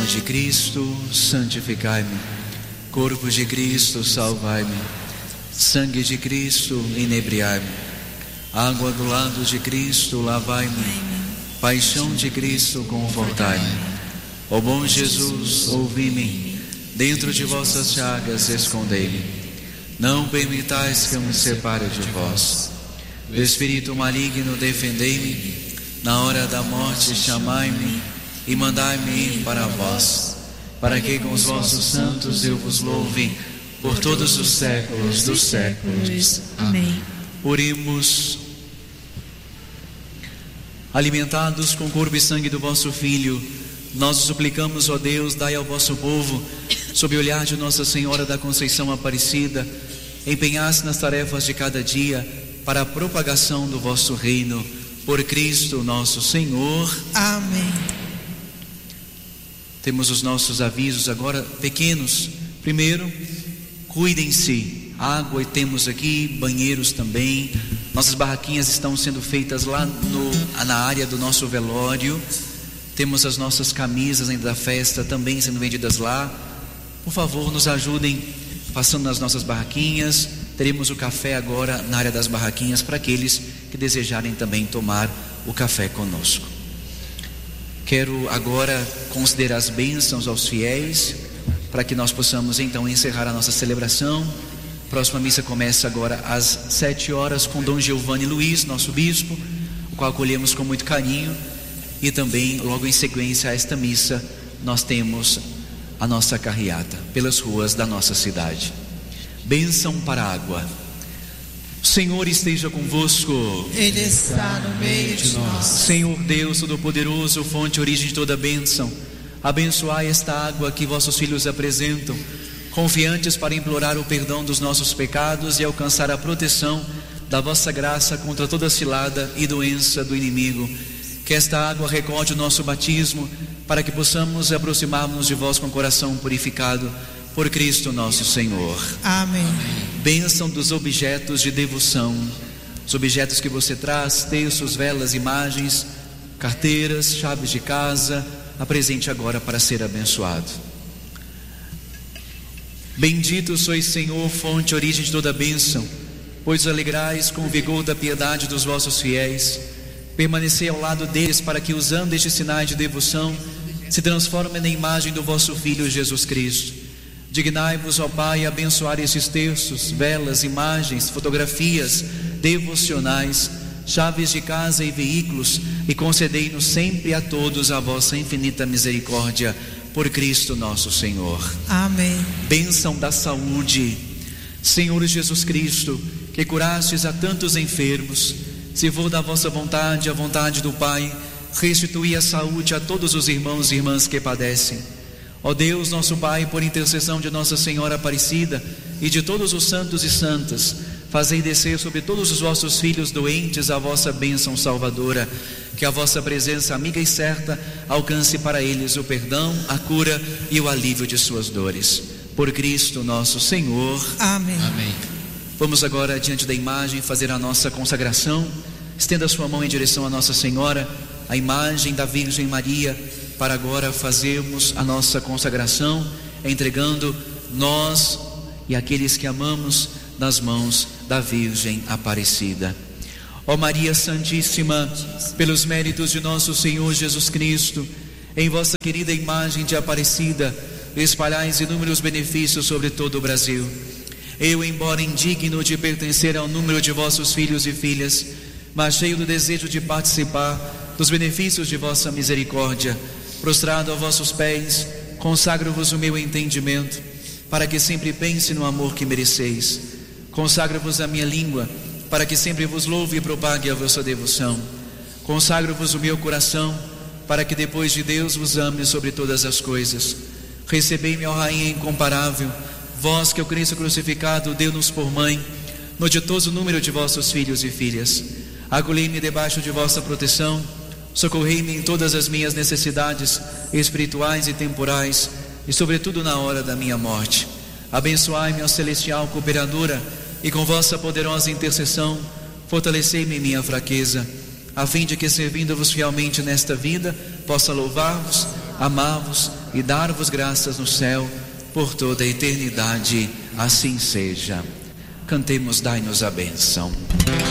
de Cristo, santificai-me. Corpo de Cristo, salvai-me. Sangue de Cristo, inebriai-me. Água do lado de Cristo, lavai-me. Paixão de Cristo, confortai-me. Ó bom Jesus, ouvi-me. Dentro de vossas chagas, escondei-me. Não permitais que eu me separe de vós. O Espírito maligno, defendei-me. Na hora da morte, chamai-me e mandai-me ir para vós, para que com os vossos santos eu vos louve por todos os séculos dos séculos. Amém. Oremos. Alimentados com o corpo e sangue do vosso Filho, nós suplicamos, ó Deus, dai ao vosso povo, sob o olhar de Nossa Senhora da Conceição Aparecida, empenhar-se nas tarefas de cada dia para a propagação do vosso reino, por Cristo nosso Senhor. Amém. Temos os nossos avisos agora pequenos. Primeiro, cuidem-se. Água, e temos aqui banheiros também. Nossas barraquinhas estão sendo feitas lá na área do nosso velório. Temos as nossas camisas ainda da festa também sendo vendidas lá. Por favor, nos ajudem passando nas nossas barraquinhas. Teremos o café agora na área das barraquinhas para aqueles que desejarem também tomar o café conosco. Quero agora considerar as bênçãos aos fiéis, para que nós possamos então encerrar a nossa celebração. A próxima missa começa agora às 7 horas com Dom Giovanni Luiz, nosso bispo, o qual acolhemos com muito carinho. E também, logo em sequência a esta missa, nós temos a nossa carreata pelas ruas da nossa cidade. Bênção para a água. O Senhor esteja convosco. Ele está no meio de nós. Senhor Deus Todo-Poderoso, fonte e origem de toda bênção, abençoai esta água que vossos filhos apresentam, confiantes para implorar o perdão dos nossos pecados e alcançar a proteção da vossa graça contra toda cilada e doença do inimigo. Que esta água recorde o nosso batismo, para que possamos aproximar-nos de vós com o coração purificado, por Cristo nosso Senhor. Amém. Bênção dos objetos de devoção. Os objetos que você traz, terços, velas, imagens, carteiras, chaves de casa, apresente agora para ser abençoado. Bendito sois, Senhor, fonte e origem de toda bênção, pois os alegrais com o vigor da piedade dos vossos fiéis. Permanecei ao lado deles, para que, usando estes sinais de devoção, se transformem na imagem do vosso Filho Jesus Cristo. Dignai-vos, ó Pai, abençoar estes terços, velas, imagens, fotografias, devocionais, chaves de casa e veículos, e concedei-nos sempre a todos a vossa infinita misericórdia, por Cristo nosso Senhor. Amém. Bênção da saúde. Senhor Jesus Cristo, que curastes a tantos enfermos, se for da vossa vontade, a vontade do Pai, restituí a saúde a todos os irmãos e irmãs que padecem. Ó Deus, nosso Pai, por intercessão de Nossa Senhora Aparecida e de todos os santos e santas, fazei descer sobre todos os vossos filhos doentes a vossa bênção salvadora, que a vossa presença amiga e certa alcance para eles o perdão, a cura e o alívio de suas dores. Por Cristo nosso Senhor. Amém. Amém. Vamos agora diante da imagem fazer a nossa consagração. Estenda a sua mão em direção a Nossa Senhora, a imagem da Virgem Maria, para agora fazermos a nossa consagração, entregando nós e aqueles que amamos nas mãos da Virgem Aparecida. Ó Maria Santíssima, pelos méritos de nosso Senhor Jesus Cristo, em vossa querida imagem de Aparecida, espalhais inúmeros benefícios sobre todo o Brasil. Eu, embora indigno de pertencer ao número de vossos filhos e filhas, mas cheio do desejo de participar dos benefícios de vossa misericórdia, prostrado a vossos pés, consagro-vos o meu entendimento, para que sempre pense no amor que mereceis. Consagro-vos a minha língua, para que sempre vos louve e propague a vossa devoção. Consagro-vos o meu coração, para que depois de Deus vos ame sobre todas as coisas. Recebei-me, ó Rainha incomparável, vós que o Cristo crucificado deu-nos por mãe, no ditoso número de vossos filhos e filhas. Acolhei-me debaixo de vossa proteção, socorrei-me em todas as minhas necessidades espirituais e temporais, e sobretudo na hora da minha morte. Abençoai-me, ó celestial cooperadora, e com vossa poderosa intercessão fortalecei-me em minha fraqueza, a fim de que, servindo-vos fielmente nesta vida, possa louvar-vos, amar-vos, e dar-vos graças no céu por toda a eternidade. Assim seja. Cantemos, dai-nos a bênção.